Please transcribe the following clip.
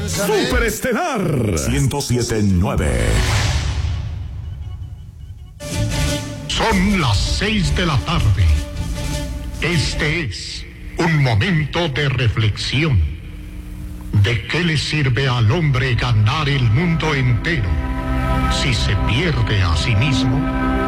Superestelar 107.9. Son las 6 de la tarde. Este es un momento de reflexión. ¿De qué le sirve al hombre ganar el mundo entero si se pierde a sí mismo?